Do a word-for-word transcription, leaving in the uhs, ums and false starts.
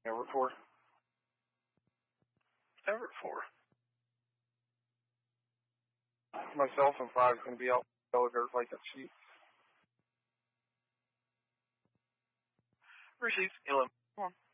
Everett four. Everett four. Myself and five is going to be out yellow dirt like that sheep. Received. eleven. Come on.